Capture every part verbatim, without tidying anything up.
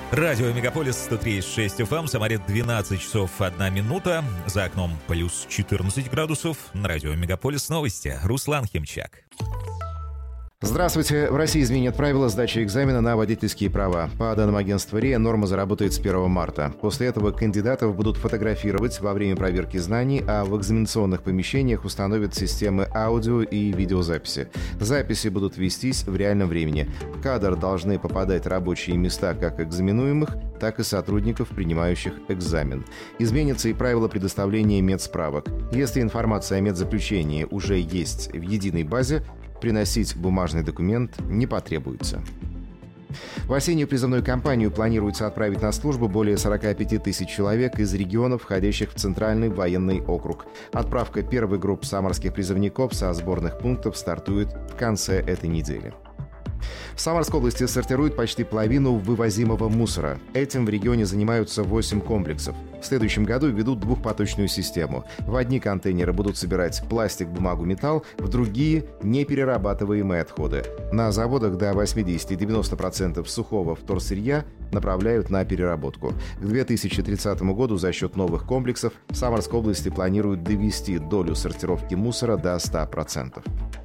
Радио Мегаполис сто три и шесть эф эм, Самаре двенадцать часов одна минута, за окном плюс четырнадцать градусов. На радио Мегаполис новости. Руслан Химчак. Здравствуйте. В России изменят правила сдачи экзамена на водительские права. По данным агентства РИА, норма заработает с первого марта. После этого кандидатов будут фотографировать во время проверки знаний, а в экзаменационных помещениях установят системы аудио и видеозаписи. Записи будут вестись в реальном времени. В кадр должны попадать рабочие места как экзаменуемых, так и сотрудников, принимающих экзамен. Изменятся и правила предоставления медсправок. Если информация о медзаключении уже есть в единой базе, приносить бумажный документ не потребуется. В осеннюю призывную кампанию планируется отправить на службу более сорок пять тысяч человек из регионов, входящих в Центральный военный округ. Отправка первой группы самарских призывников со сборных пунктов стартует в конце этой недели. В Самарской области сортируют почти половину вывозимого мусора. Этим в регионе занимаются восемь комплексов. В следующем году введут двухпоточную систему. В одни контейнеры будут собирать пластик, бумагу, металл, в другие – неперерабатываемые отходы. На заводах до восемьдесят-девяносто процентов сухого вторсырья направляют на переработку. К две тысячи тридцатому году за счет новых комплексов в Самарской области планируют довести долю сортировки мусора до ста процентов.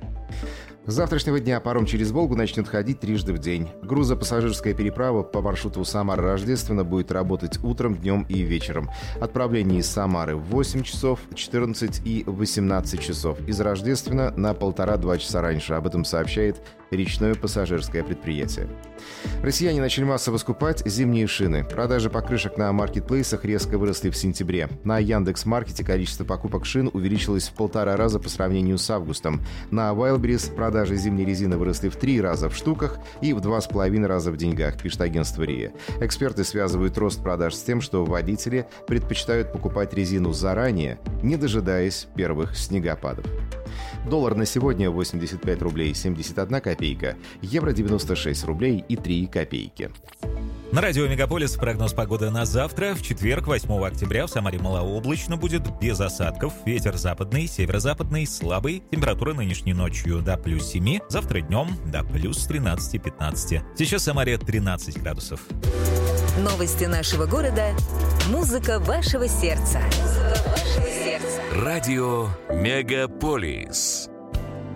С завтрашнего дня паром через Волгу начнет ходить трижды в день. Грузопассажирская переправа по маршруту Самара-Рождественно будет работать утром, днем и вечером. Отправление из Самары в восемь часов, четырнадцать и восемнадцать часов. Из Рождественно на полтора-два часа раньше. Об этом сообщает речное пассажирское предприятие. Россияне начали массово скупать зимние шины. Продажи покрышек на маркетплейсах резко выросли в сентябре. На Яндекс.Маркете количество покупок шин увеличилось в полтора раза по сравнению с августом. На Wildberries продажи зимней резины выросли в три раза в штуках и в два с половиной раза в деньгах, пишет агентство РИА. Эксперты связывают рост продаж с тем, что водители предпочитают покупать резину заранее, не дожидаясь первых снегопадов. Доллар на сегодня восемьдесят пять рублей семьдесят одна копейка, евро девяносто шесть рублей и три копейки. На радио Мегаполис прогноз погоды на завтра. В четверг, восьмого октября, в Самаре малооблачно будет, без осадков. Ветер западный, северо-западный, слабый. Температура нынешней ночью до плюс семи. Завтра днем до плюс тринадцати-пятнадцати. Сейчас в Самаре тринадцать градусов. Новости нашего города. Музыка вашего сердца. Музыка вашего сердца. Радио Мегаполис.